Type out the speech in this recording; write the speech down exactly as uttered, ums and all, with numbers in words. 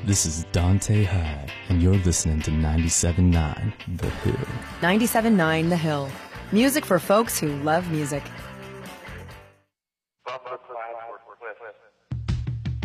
This is Dante High, and you're listening to ninety-seven point nine The Hill. ninety-seven point nine The Hill. Music for folks who love music. Bumper class for Cliff.